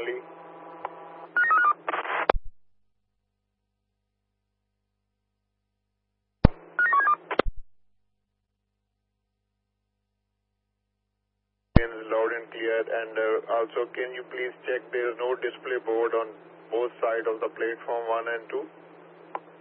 only. Loud and clear. And also, can you please check there is no display board on both sides of the platform 1 and 2?